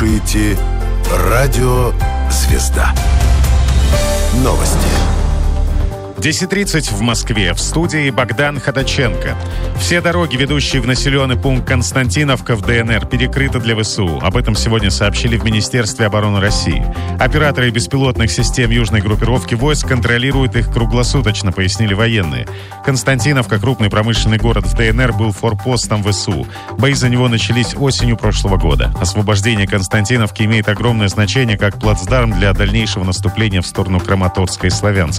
слушаете Радио «Звезда». Новости. 10:30 в Москве. В студии Богдан Ходаченко. Все дороги, ведущие в населенный пункт Константиновка в ДНР, перекрыты для ВСУ. Об этом сегодня сообщили в Министерстве обороны России. Операторы беспилотных систем южной группировки войск контролируют их круглосуточно, пояснили военные. Константиновка, крупный промышленный город в ДНР, был форпостом ВСУ. Бои за него начались осенью прошлого года. Освобождение Константиновки имеет огромное значение как плацдарм для дальнейшего наступления в сторону Краматорска и Славянска.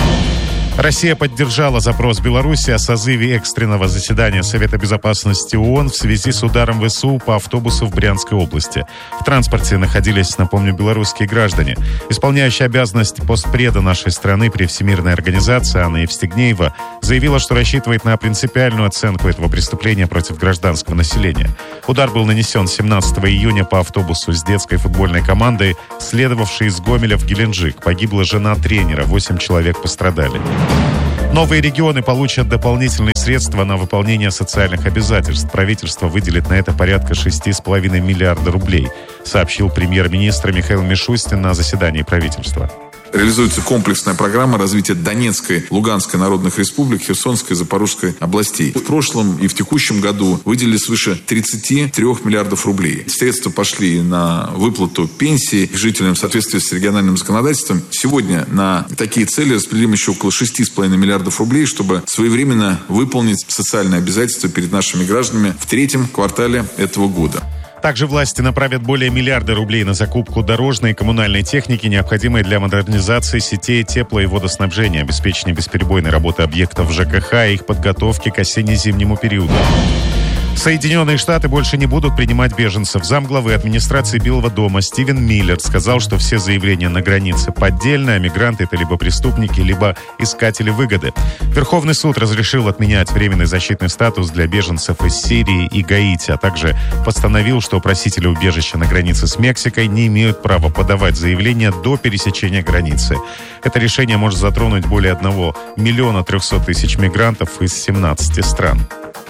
Россия поддержала запрос Беларуси о созыве экстренного заседания Совета безопасности ООН в связи с ударом ВСУ по автобусу в Брянской области. В транспорте находились, напомню, белорусские граждане. Исполняющая обязанность постпреда нашей страны при Всемирной организации Анна Евстигнеева заявила, что рассчитывает на принципиальную оценку этого преступления против гражданского населения. Удар был нанесен 17 июня по автобусу с детской футбольной командой, следовавшей из Гомеля в Геленджик. Погибла жена тренера, 8 человек пострадали. Новые регионы получат дополнительные средства на выполнение социальных обязательств. Правительство выделит на это порядка 6,5 миллиарда рублей, сообщил премьер-министр Михаил Мишустин на заседании правительства. Реализуется комплексная программа развития Донецкой, Луганской народных республик, Херсонской и Запорожской областей. В прошлом и в текущем году выделили свыше 33 миллиардов рублей. Средства пошли на выплату пенсий жителям в соответствии с региональным законодательством. Сегодня на такие цели распределим еще около 6,5 миллиардов рублей, чтобы своевременно выполнить социальные обязательства перед нашими гражданами в третьем квартале этого года. Также власти направят более миллиарда рублей на закупку дорожной и коммунальной техники, необходимой для модернизации сетей тепло- и водоснабжения, обеспечения бесперебойной работы объектов ЖКХ и их подготовки к осенне-зимнему периоду. Соединенные Штаты больше не будут принимать беженцев. Замглавы администрации Белого дома Стивен Миллер сказал, что все заявления на границе поддельные, а мигранты — это либо преступники, либо искатели выгоды. Верховный суд разрешил отменять временный защитный статус для беженцев из Сирии и Гаити, а также постановил, что просители убежища на границе с Мексикой не имеют права подавать заявления до пересечения границы. Это решение может затронуть более 1 300 000 мигрантов из 17 стран.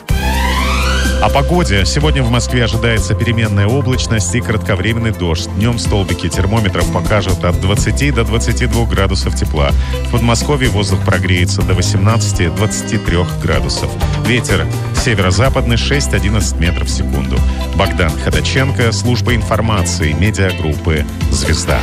О погоде. Сегодня в Москве ожидается переменная облачность и кратковременный дождь. Днем столбики термометров покажут от 20 до 22 градусов тепла. В Подмосковье воздух прогреется до 18-23 градусов. Ветер северо-западный 6-11 метров в секунду. Богдан Ходаченко, служба информации, медиагруппы «Звезда».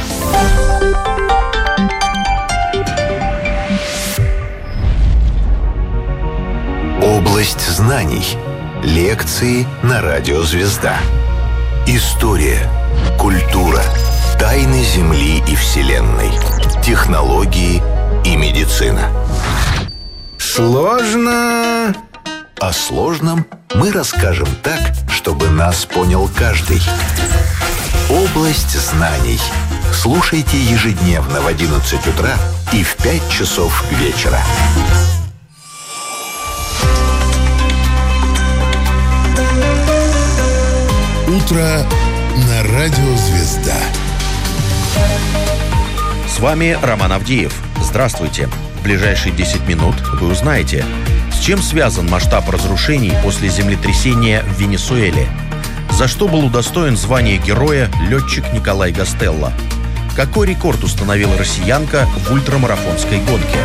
Область знаний. Лекции на Радио «Звезда». История, культура, тайны Земли и Вселенной, технологии и медицина. Сложно. О сложном мы расскажем так, чтобы нас понял каждый. Область знаний. Слушайте ежедневно в 11 утра и в 5 часов вечера. Утро на Радио «Звезда». С вами Роман Авдеев. Здравствуйте. В ближайшие 10 минут вы узнаете, с чем связан масштаб разрушений после землетрясения в Венесуэле, за что был удостоен звания героя летчик Николай Гастелло, какой рекорд установила россиянка в ультрамарафонской гонке.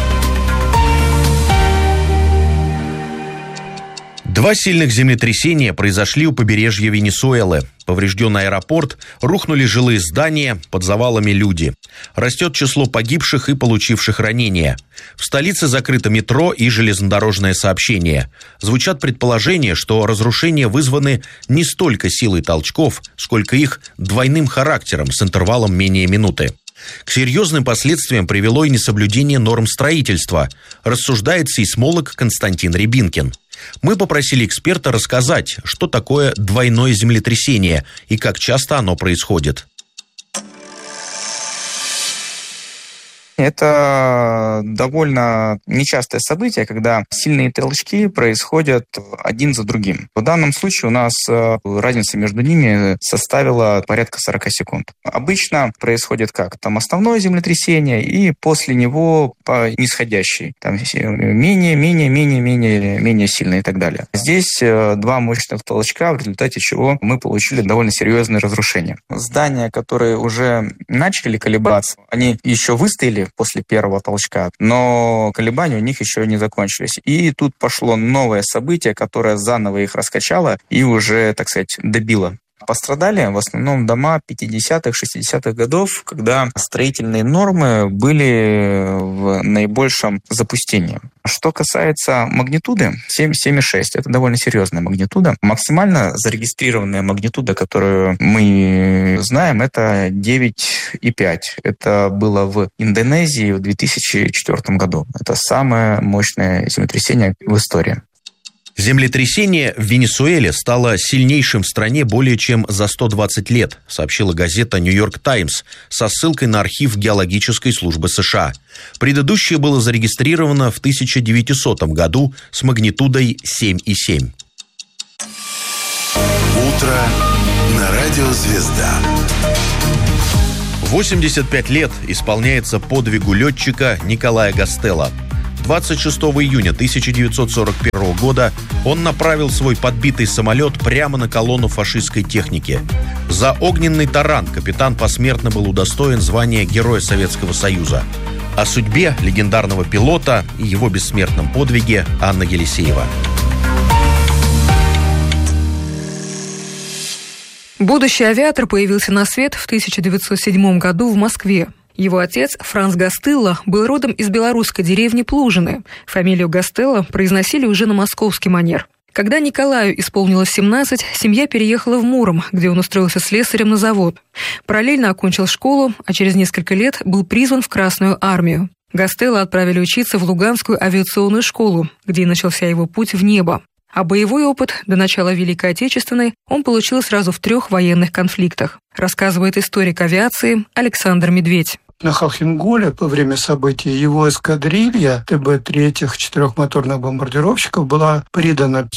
2 сильных землетрясения произошли у побережья Венесуэлы. Поврежден аэропорт, рухнули жилые здания, под завалами люди. Растет число погибших и получивших ранения. В столице закрыто метро и железнодорожное сообщение. Звучат предположения, что разрушения вызваны не столько силой толчков, сколько их двойным характером с интервалом менее минуты. К серьезным последствиям привело и несоблюдение норм строительства, рассуждает сейсмолог Константин Рябинкин. Мы попросили эксперта рассказать, что такое двойное землетрясение и как часто оно происходит. Это довольно нечастое событие, когда сильные толчки происходят один за другим. В данном случае у нас разница между ними составила порядка 40 секунд. Обычно происходит как? Там основное землетрясение и после него нисходящий. Там менее сильные и так далее. Здесь два мощных толчка, в результате чего мы получили довольно серьезные разрушения. Здания, которые уже начали колебаться, они еще выстояли после первого толчка, но колебания у них еще не закончились. И тут пошло новое событие, которое заново их раскачало и уже, так сказать, добило. Пострадали в основном дома 50-х, 60-х годов, когда строительные нормы были в наибольшем запустении. Что касается магнитуды, 7,6 – это довольно серьезная магнитуда. Максимально зарегистрированная магнитуда, которую мы знаем, это 9,5. Это было в Индонезии в 2004 году. Это самое мощное землетрясение в истории. Землетрясение в Венесуэле стало сильнейшим в стране более чем за 120 лет, сообщила газета «Нью-Йорк Таймс» со ссылкой на архив геологической службы США. Предыдущее было зарегистрировано в 1900 году с магнитудой 7,7. Утро на радио «Звезда». 85 лет исполняется подвигу летчика Николая Гастелло. 26 июня 1941 года он направил свой подбитый самолет прямо на колонну фашистской техники. За огненный таран капитан посмертно был удостоен звания Героя Советского Союза. О судьбе легендарного пилота и его бессмертном подвиге Анна Елисеева. Будущий авиатор появился на свет в 1907 году в Москве. Его отец, Франц Гастелло, был родом из белорусской деревни Плужины. Фамилию Гастелло произносили уже на московский манер. Когда Николаю исполнилось 17, семья переехала в Муром, где он устроился слесарем на завод. Параллельно окончил школу, а через несколько лет был призван в Красную армию. Гастелло отправили учиться в Луганскую авиационную школу, где и начался его путь в небо. А боевой опыт до начала Великой Отечественной он получил сразу в 3 военных конфликтах, рассказывает историк авиации Александр Медведь. На Халхинголе во время событий его эскадрилья ТБ-3 4-моторных бомбардировщиков была придана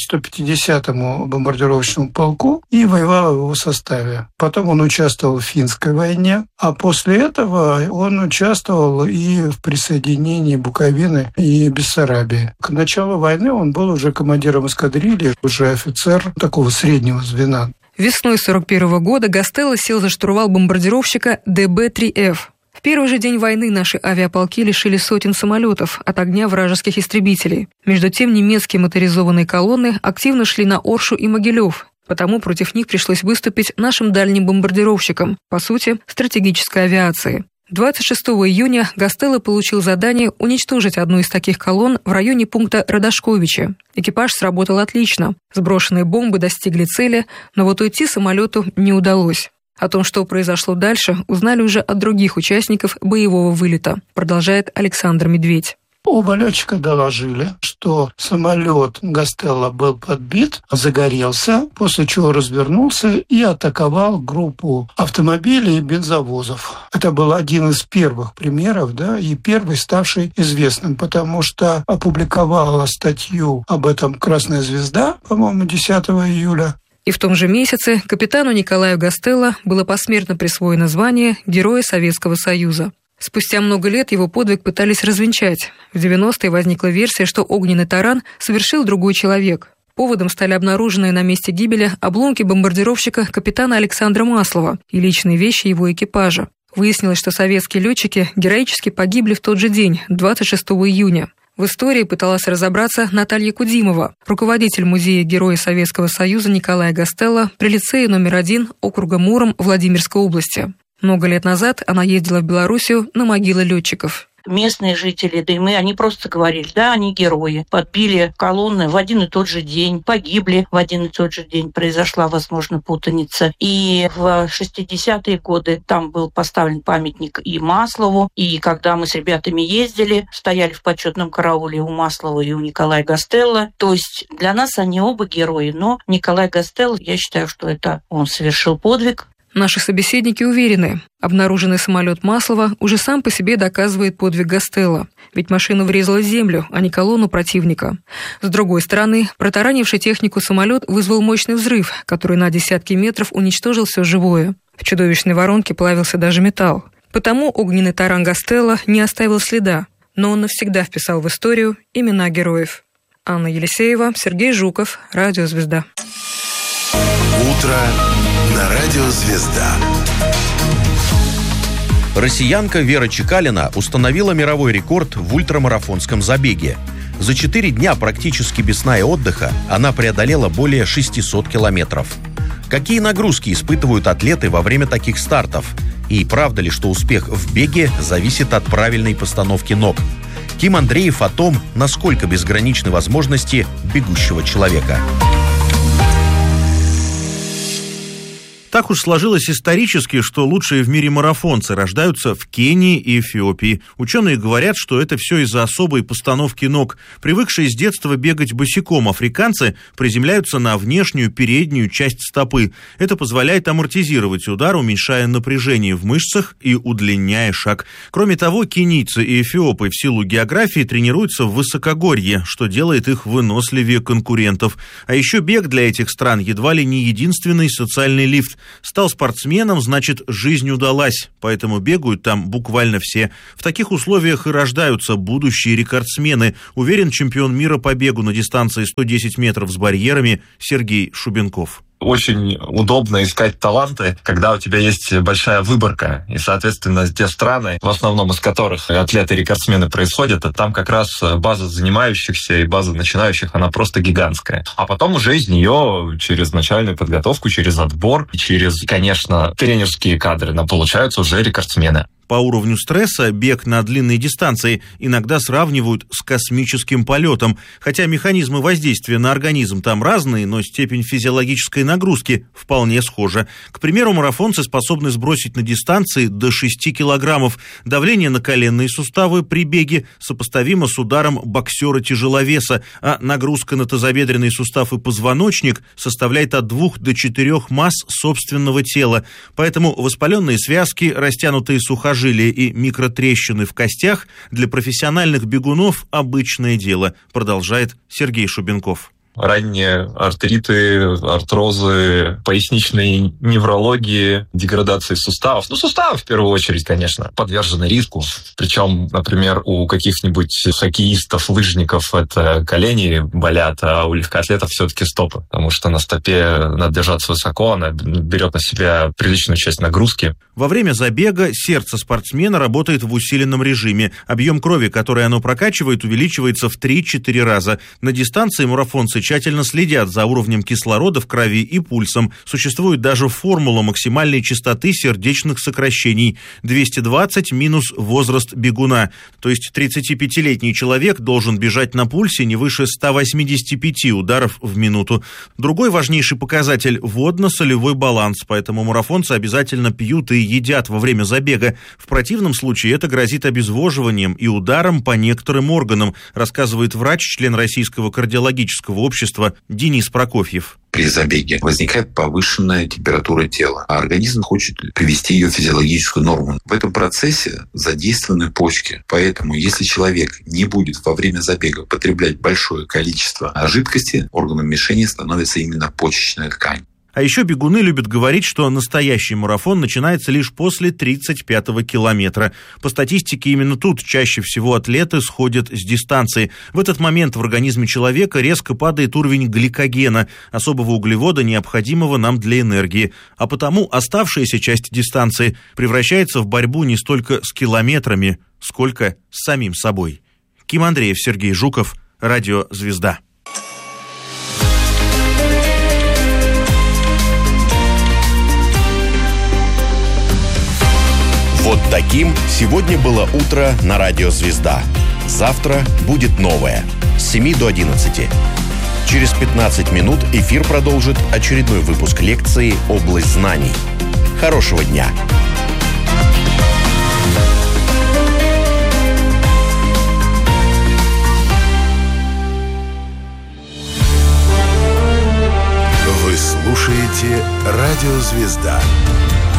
150-му бомбардировочному полку и воевала в его составе. Потом он участвовал в финской войне, а после этого он участвовал и в присоединении Буковины и Бессарабии. К началу войны он был уже командиром эскадрильи, уже офицер такого среднего звена. Весной 1941 года Гастелло сел за штурвал бомбардировщика ДБ-3Ф. В первый же день войны наши авиаполки лишили сотен самолетов от огня вражеских истребителей. Между тем, немецкие моторизованные колонны активно шли на Оршу и Могилев, потому против них пришлось выступить нашим дальним бомбардировщикам, по сути, стратегической авиации. 26 июня Гастелло получил задание уничтожить одну из таких колонн в районе пункта Радашковича. Экипаж сработал отлично. Сброшенные бомбы достигли цели, но вот уйти самолету не удалось. О том, что произошло дальше, узнали уже от других участников боевого вылета, продолжает Александр Медведь. Оба летчика доложили, что самолет Гастелло был подбит, загорелся, после чего развернулся и атаковал группу автомобилей и бензовозов. Это был один из первых примеров, и первый, ставший известным, потому что опубликовала статью об этом «Красная звезда», по-моему, 10 июля. И в том же месяце капитану Николаю Гастелло было посмертно присвоено звание Героя Советского Союза. Спустя много лет его подвиг пытались развенчать. В 90-е возникла версия, что огненный таран совершил другой человек. Поводом стали обнаруженные на месте гибели обломки бомбардировщика капитана Александра Маслова и личные вещи его экипажа. Выяснилось, что советские летчики героически погибли в тот же день, 26 июня. В истории пыталась разобраться Наталья Кудимова, руководитель музея Героя Советского Союза Николая Гастелло при лицее номер 1 округа Муром Владимирской области. Много лет назад она ездила в Белоруссию на могилы летчиков. Местные жители, да и мы, они просто говорили, да, они герои. Подбили колонны в один и тот же день, погибли в один и тот же день. Произошла, возможно, путаница. И в 60-е годы там был поставлен памятник и Маслову. И когда мы с ребятами ездили, стояли в почетном карауле у Маслова и у Николая Гастелло. То есть для нас они оба герои. Но Николай Гастелло, я считаю, что это он совершил подвиг. Наши собеседники уверены, обнаруженный самолет Маслова уже сам по себе доказывает подвиг Гастелло, ведь машина врезалась в землю, а не колонну противника. С другой стороны, протаранивший технику самолет вызвал мощный взрыв, который на десятки метров уничтожил все живое. В чудовищной воронке плавился даже металл. Потому огненный таран Гастелло не оставил следа, но он навсегда вписал в историю имена героев. Анна Елисеева, Сергей Жуков, Радио «Звезда». Утро на Радио «Звезда». Россиянка Вера Чекалина установила мировой рекорд в ультрамарафонском забеге. За 4 дня практически без сна и отдыха она преодолела более 600 километров. Какие нагрузки испытывают атлеты во время таких стартов? И правда ли, что успех в беге зависит от правильной постановки ног? Ким Андреев о том, насколько безграничны возможности бегущего человека. Так уж сложилось исторически, что лучшие в мире марафонцы рождаются в Кении и Эфиопии. Ученые говорят, что это все из-за особой постановки ног. Привыкшие с детства бегать босиком африканцы приземляются на внешнюю переднюю часть стопы. Это позволяет амортизировать удар, уменьшая напряжение в мышцах и удлиняя шаг. Кроме того, кенийцы и эфиопы в силу географии тренируются в высокогорье, что делает их выносливее конкурентов. А еще бег для этих стран едва ли не единственный социальный лифт. Стал спортсменом, значит, жизнь удалась, поэтому бегают там буквально все. В таких условиях и рождаются будущие рекордсмены, уверен чемпион мира по бегу на дистанции 110 метров с барьерами Сергей Шубенков. Очень удобно искать таланты, когда у тебя есть большая выборка. И, соответственно, те страны, в основном из которых атлеты-рекордсмены происходят, там как раз база занимающихся и база начинающих, она просто гигантская. А потом уже из нее через начальную подготовку, через отбор, через, конечно, тренерские кадры получаются уже рекордсмены. По уровню стресса бег на длинные дистанции иногда сравнивают с космическим полетом. Хотя механизмы воздействия на организм там разные, но степень физиологической нагрузки вполне схожа. К примеру, марафонцы способны сбросить на дистанции до 6 килограммов. Давление на коленные суставы при беге сопоставимо с ударом боксера-тяжеловеса, а нагрузка на тазобедренный сустав и позвоночник составляет от 2 до 4 масс собственного тела. Поэтому воспаленные связки, растянутые сухожилия и микротрещины в костях для профессиональных бегунов обычное дело, продолжает Сергей Шубенков. Ранние артриты, артрозы, поясничные неврологии, деградации суставов. Суставы в первую очередь, конечно, подвержены риску. Причем, например, у каких-нибудь хоккеистов, лыжников это колени болят, а у легкоатлетов все-таки стопы. Потому что на стопе надо держаться высоко, она берет на себя приличную часть нагрузки. Во время забега сердце спортсмена работает в усиленном режиме. Объем крови, который оно прокачивает, увеличивается в 3-4 раза. На дистанции марафонцы тщательно следят за уровнем кислорода в крови и пульсом. Существует даже формула максимальной частоты сердечных сокращений. 220 минус возраст бегуна. То есть 35-летний человек должен бежать на пульсе не выше 185 ударов в минуту. Другой важнейший показатель – водно-солевой баланс. Поэтому марафонцы обязательно пьют и едят во время забега. В противном случае это грозит обезвоживанием и ударом по некоторым органам, рассказывает врач, член Российского кардиологического общества Денис Прокофьев. При забеге возникает повышенная температура тела, а организм хочет привести ее в физиологическую норму. В этом процессе задействованы почки. Поэтому, если человек не будет во время забега потреблять большое количество жидкости, органом мишени становится именно почечная ткань. А еще бегуны любят говорить, что настоящий марафон начинается лишь после 35-го километра. По статистике, именно тут чаще всего атлеты сходят с дистанции. В этот момент в организме человека резко падает уровень гликогена, особого углевода, необходимого нам для энергии. А потому оставшаяся часть дистанции превращается в борьбу не столько с километрами, сколько с самим собой. Ким Андреев, Сергей Жуков, Радио «Звезда». Вот таким сегодня было утро на Радио «Звезда». Завтра будет новое. С 7 до 11. Через 15 минут эфир продолжит очередной выпуск лекции «Область знаний». Хорошего дня! Вы слушаете «Радио «Звезда».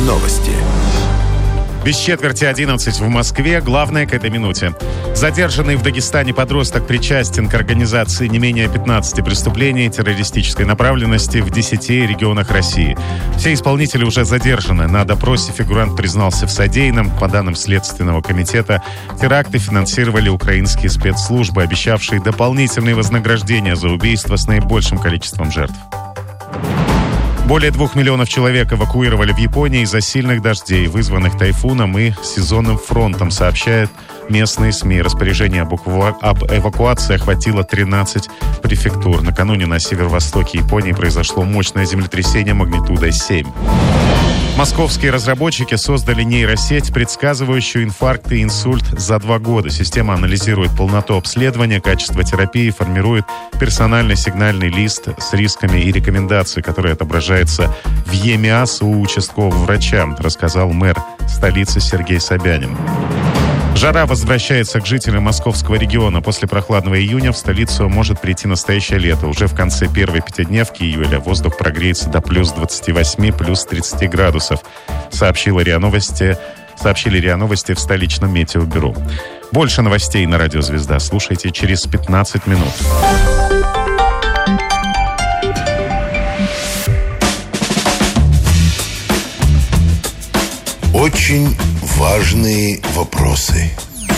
новости. Без четверти 11 в Москве. Главное к этой минуте. Задержанный в Дагестане подросток причастен к организации не менее 15 преступлений террористической направленности в 10 регионах России. Все исполнители уже задержаны. На допросе фигурант признался в содеянном. По данным Следственного комитета, теракты финансировали украинские спецслужбы, обещавшие дополнительные вознаграждения за убийство с наибольшим количеством жертв. Более 2 миллионов человек эвакуировали в Японии из-за сильных дождей, вызванных тайфуном и сезонным фронтом, сообщают местные СМИ. Распоряжение об эвакуации охватило 13 префектур. Накануне на северо-востоке Японии произошло мощное землетрясение магнитудой 7. Московские разработчики создали нейросеть, предсказывающую инфаркт и инсульт за 2 года. Система анализирует полноту обследования, качество терапии, формирует персональный сигнальный лист с рисками и рекомендаций, который отображается в ЕМИАС у участкового врача, рассказал мэр столицы Сергей Собянин. Жара возвращается к жителям московского региона. После прохладного июня в столицу может прийти настоящее лето. Уже в конце первой пятидневки июля воздух прогреется до плюс 28, плюс 30 градусов, сообщили РИА Новости в столичном метеобюро. Больше новостей на Радио Звезда слушайте через 15 минут. Очень важные вопросы.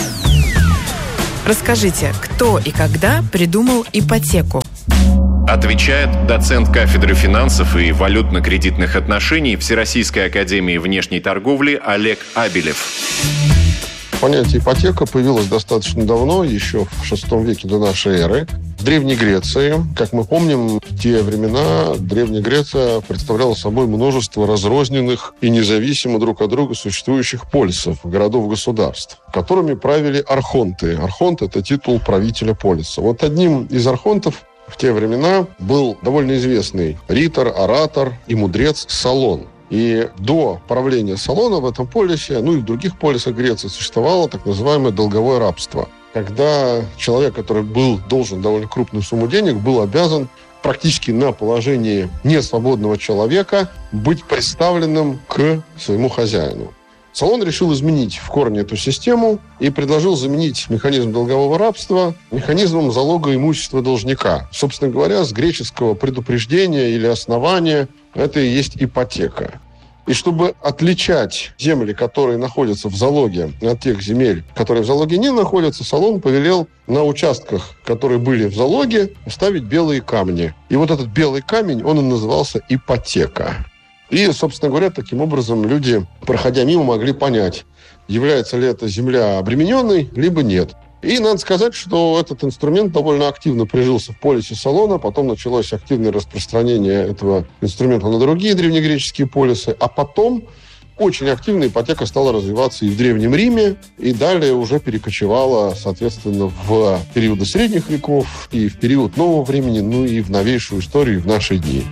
Расскажите, кто и когда придумал ипотеку? Отвечает доцент кафедры финансов и валютно-кредитных отношений Всероссийской академии внешней торговли Олег Абелев. Понятие ипотека появилось достаточно давно, еще в VI веке до нашей эры. В Древней Греции, как мы помним, в те времена Древняя Греция представляла собой множество разрозненных и независимо друг от друга существующих полисов, городов-государств, которыми правили архонты. Архонт – это титул правителя полиса. Вот одним из архонтов в те времена был довольно известный ритор, оратор и мудрец Солон. И до правления Солона в этом полисе, и в других полисах Греции существовало так называемое долговое рабство. Когда человек, который должен довольно крупную сумму денег, был обязан практически на положении несвободного человека быть представленным к своему хозяину. Солон решил изменить в корне эту систему и предложил заменить механизм долгового рабства механизмом залога имущества должника. Собственно говоря, с греческого предупреждения или основания это и есть ипотека. И чтобы отличать земли, которые находятся в залоге, от тех земель, которые в залоге не находятся, Солон повелел на участках, которые были в залоге, ставить белые камни. И вот этот белый камень, он и назывался ипотека. И, собственно говоря, таким образом люди, проходя мимо, могли понять, является ли эта земля обремененной, либо нет. И надо сказать, что этот инструмент довольно активно прижился в полисе Солона, потом началось активное распространение этого инструмента на другие древнегреческие полисы, а потом очень активно ипотека стала развиваться и в Древнем Риме, и далее уже перекочевала, соответственно, в периоды средних веков, и в период нового времени, и в новейшую историю, и в наши дни.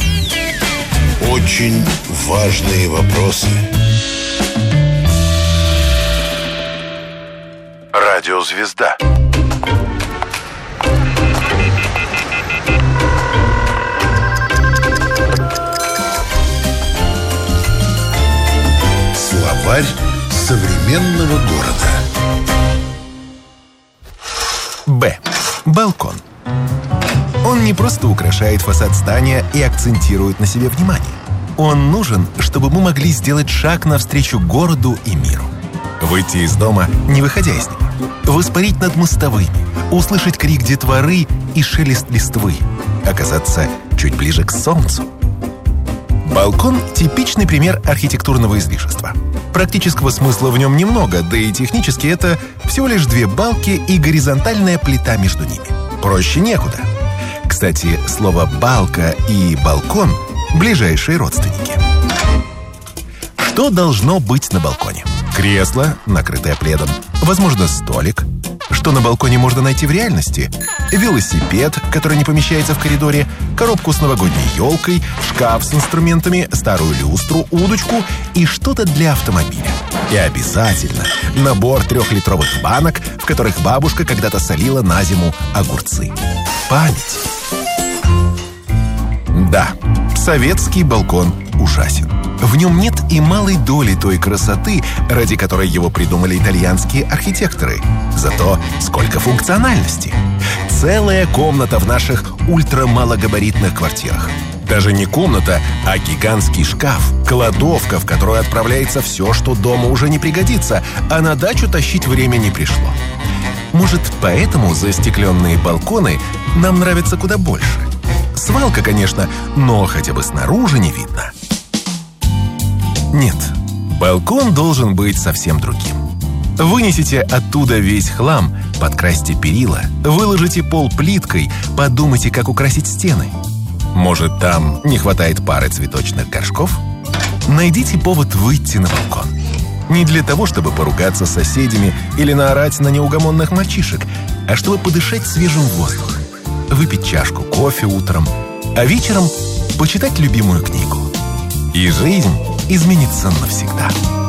Очень важные вопросы. Радиозвезда. Словарь современного города. Б. Балкон. Он не просто украшает фасад здания и акцентирует на себе внимание. Он нужен, чтобы мы могли сделать шаг навстречу городу и миру. Выйти из дома, не выходя из него. Воспарить над мостовыми, услышать крик детворы и шелест листвы. Оказаться чуть ближе к солнцу. Балкон – типичный пример архитектурного излишества. Практического смысла в нем немного, да и технически это всего лишь 2 балки и горизонтальная плита между ними. Проще некуда. Кстати, слово «балка» и «балкон» – ближайшие родственники. Что должно быть на балконе? Кресло, накрытое пледом. Возможно, столик. Что на балконе можно найти в реальности? Велосипед, который не помещается в коридоре, коробку с новогодней елкой, шкаф с инструментами, старую люстру, удочку и что-то для автомобиля. И обязательно набор 3-литровых банок, в которых бабушка когда-то солила на зиму огурцы. Память. Да, советский балкон ужасен. В нем нет и малой доли той красоты, ради которой его придумали итальянские архитекторы. Зато сколько функциональности. Целая комната в наших ультрамалогабаритных квартирах. Даже не комната, а гигантский шкаф, кладовка, в которую отправляется все, что дома уже не пригодится, а на дачу тащить время не пришло. Может, поэтому застекленные балконы нам нравятся куда больше. Свалка, конечно, но хотя бы снаружи не видно. Нет, балкон должен быть совсем другим. Вынесите оттуда весь хлам, подкрасьте перила, выложите пол плиткой, подумайте, как украсить стены. Может, там не хватает пары цветочных горшков? Найдите повод выйти на балкон. Не для того, чтобы поругаться с соседями или наорать на неугомонных мальчишек, а чтобы подышать свежим воздухом, выпить чашку кофе утром, а вечером почитать любимую книгу. И жизнь изменится навсегда.